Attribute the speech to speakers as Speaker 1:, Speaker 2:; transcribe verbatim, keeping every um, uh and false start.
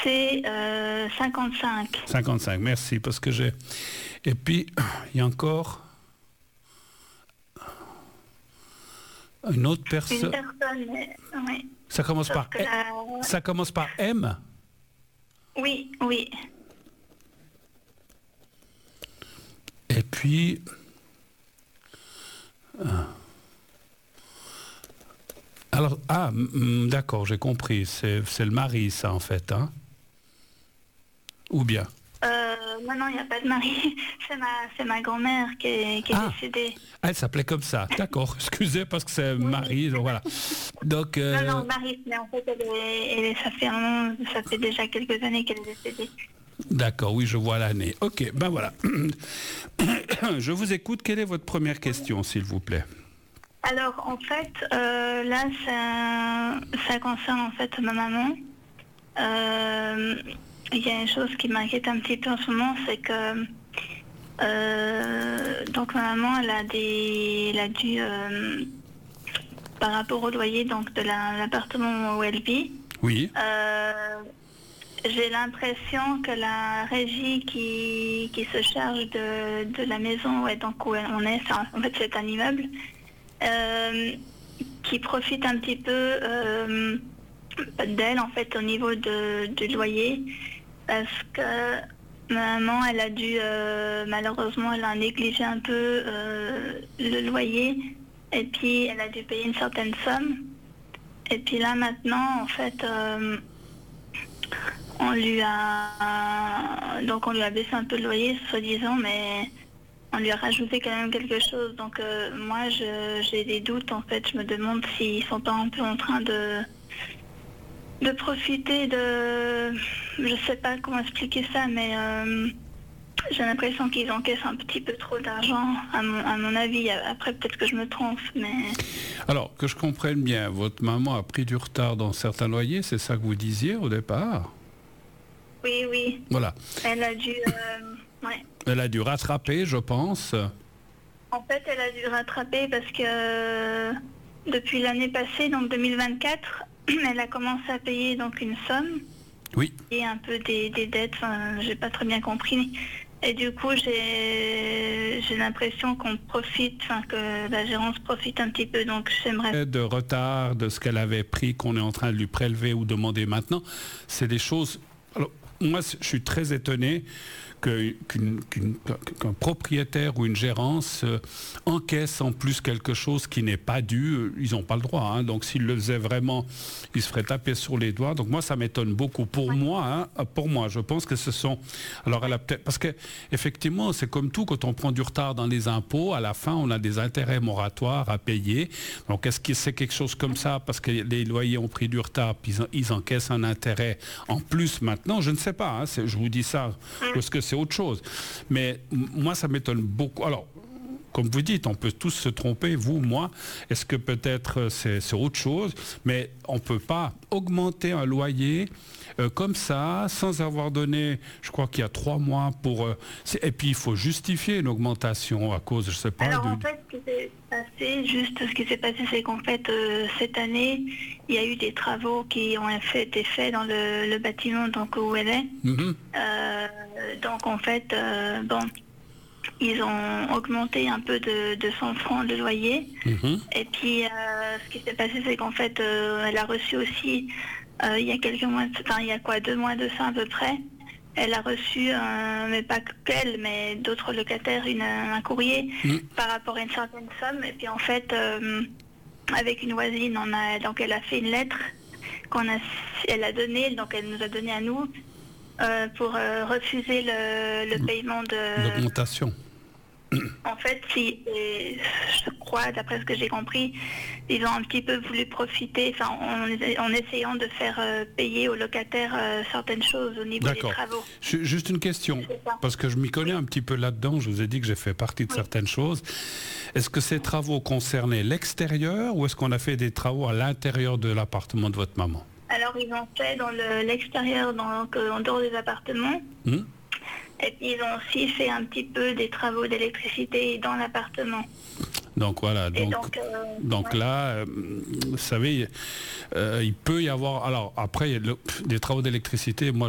Speaker 1: c'est euh, cinquante-cinq.
Speaker 2: cinquante-cinq, merci, parce que j'ai... Et puis, il y a encore une autre
Speaker 1: Une
Speaker 2: personne.
Speaker 1: personne, mais- oui.
Speaker 2: Ça commence
Speaker 1: Sauf
Speaker 2: par
Speaker 1: que
Speaker 2: M.
Speaker 1: la-
Speaker 2: Ça commence par M.
Speaker 1: Oui, oui.
Speaker 2: Et puis... ah. Alors, ah, mm, d'accord, j'ai compris. C'est, c'est le mari, ça, en fait, hein? Ou bien?
Speaker 1: Euh, non, non, il n'y a pas de mari. C'est ma, c'est ma grand-mère qui est, qui est
Speaker 2: Ah.
Speaker 1: décédée.
Speaker 2: Elle s'appelait comme ça, d'accord. Excusez, parce que c'est Marie, donc voilà. Donc, euh,
Speaker 1: Non, non, Marie, mais en fait, elle est, elle est- ça fait un moment, ça fait déjà quelques années qu'elle est décédée.
Speaker 2: d'accord, oui, je vois l'année. Ok, ben voilà. Je vous écoute. Quelle est votre première question, s'il vous plaît?
Speaker 1: Alors, en fait, euh, là, ça, ça concerne en fait ma maman. Euh, Il y a une chose qui m'inquiète un petit peu en ce moment, c'est que euh, donc ma maman, elle a des, elle a dû euh, par rapport au loyer donc de la- l'appartement où elle vit.
Speaker 2: Oui.
Speaker 1: Euh, j'ai l'impression que la régie qui, qui se charge de, de la maison ouais, donc où on est, c'est un- en fait c'est un immeuble, euh, qui profite un petit peu euh, d'elle en fait au niveau de, du loyer, parce que ma maman elle a dû euh, malheureusement elle a négligé un peu euh, le loyer, et puis elle a dû payer une certaine somme, et puis là maintenant en fait euh, on lui a donc on lui a baissé un peu le loyer soi-disant, mais on lui a rajouté quand même quelque chose. Donc euh, moi je, j'ai des doutes en fait, je me demande s'ils sont pas un peu en train de de profiter de, je sais pas comment expliquer ça, mais euh, j'ai l'impression qu'ils encaissent un petit peu trop d'argent à mon, à mon avis. Après peut-être que je me trompe, mais
Speaker 2: Alors, que je comprenne bien, votre maman a pris du retard dans certains loyers, c'est ça que vous disiez au départ?
Speaker 1: oui oui,
Speaker 2: Voilà.
Speaker 1: elle a dû euh, ouais.
Speaker 2: Elle a dû rattraper, je pense.
Speaker 1: En fait, elle a dû rattraper parce que euh, depuis l'année passée, donc deux mille vingt-quatre, elle a commencé à payer donc une somme
Speaker 2: Oui.
Speaker 1: et un peu des, des dettes. Enfin, j'ai pas très bien compris. Et du coup, j'ai j'ai l'impression qu'on profite, enfin que la gérance profite un petit peu. Donc, j'aimerais.
Speaker 2: De retard, de ce qu'elle avait pris, qu'on est en train de lui prélever ou demander maintenant, c'est des choses... Alors, moi, je suis très étonné que, qu'une, qu'une, qu'un propriétaire ou une gérance euh, encaisse en plus quelque chose qui n'est pas dû. Ils n'ont pas le droit. Hein. Donc, s'ils le faisaient vraiment, ils se feraient taper sur les doigts. Donc, moi, ça m'étonne beaucoup. Pour moi, hein, pour moi, je pense que ce sont... Alors, elle a peut-être... Parce que, effectivement, c'est comme tout, quand on prend du retard dans les impôts, à la fin, on a des intérêts moratoires à payer. Donc, est-ce que c'est quelque chose comme ça, parce que les loyers ont pris du retard, puis ils, ils encaissent un intérêt en plus maintenant? Je ne sais pas. Hein, c'est, je vous dis ça parce que c'est autre chose. Mais m- moi, ça m'étonne beaucoup. Alors, comme vous dites, on peut tous se tromper, vous, moi. Est-ce que peut-être c'est, c'est autre chose? Mais on ne peut pas augmenter un loyer euh, comme ça, sans avoir donné, je crois qu'il y a trois mois pour... Euh, c'est- et puis, il faut justifier une augmentation à cause, je ne sais pas...
Speaker 1: Alors
Speaker 2: du-
Speaker 1: en fait, ce qui s'est passé, juste ce qui s'est passé, c'est qu'en fait, euh, cette année, il y a eu des travaux qui ont fait, été faits dans le, le bâtiment donc, où elle est.
Speaker 2: Mhm.
Speaker 1: Euh, donc en fait, euh, bon, ils ont augmenté un peu de, de cent francs le loyer.
Speaker 2: Mhm.
Speaker 1: Et puis, euh, ce qui s'est passé, c'est qu'en fait, euh, elle a reçu aussi, euh, il y a quelques mois, de- enfin, il y a quoi, deux mois de ça à peu près, elle a reçu, euh, mais pas qu'elle, mais d'autres locataires, une, un courrier
Speaker 2: Mhm.
Speaker 1: par rapport à une certaine somme. Et puis, en fait, euh, avec une voisine, on a, donc elle a fait une lettre qu'on a, elle a donnée, donc elle nous a donné à nous, euh, pour euh, refuser le, le paiement de...
Speaker 2: L'augmentation.
Speaker 1: En fait, si, et je crois, d'après ce que j'ai compris, ils ont un petit peu voulu profiter, enfin, en, en essayant de faire euh, payer aux locataires euh, certaines choses au niveau
Speaker 2: D'accord.
Speaker 1: des travaux.
Speaker 2: Ju- Juste une question,
Speaker 1: C'est ça.
Speaker 2: parce que je m'y connais un petit peu là-dedans, je vous ai dit que j'ai fait partie de
Speaker 1: Oui.
Speaker 2: certaines choses. Est-ce que ces travaux concernaient l'extérieur ou est-ce qu'on a fait des travaux à l'intérieur de l'appartement de votre maman?
Speaker 1: Alors, ils ont fait dans le- l'extérieur, donc euh, en dehors des appartements.
Speaker 2: Hmm?
Speaker 1: Et puis, ils ont aussi fait un petit peu des travaux d'électricité dans l'appartement.
Speaker 2: Donc voilà,
Speaker 1: Et
Speaker 2: donc,
Speaker 1: donc, euh,
Speaker 2: donc
Speaker 1: ouais.
Speaker 2: là, euh, vous savez, euh, il peut y avoir... Alors après, il y a le- des travaux d'électricité, moi